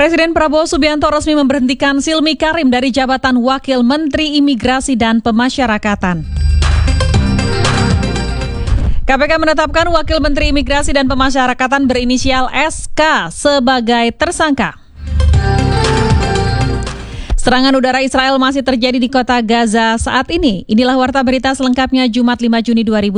Presiden Prabowo Subianto resmi memberhentikan Silmi Karim dari jabatan Wakil Menteri Imigrasi dan Pemasyarakatan. KPK menetapkan Wakil Menteri Imigrasi dan Pemasyarakatan berinisial SK sebagai tersangka. Serangan udara Israel masih terjadi di kota Gaza saat ini. Inilah warta berita selengkapnya Jumat 5 Juni 2020.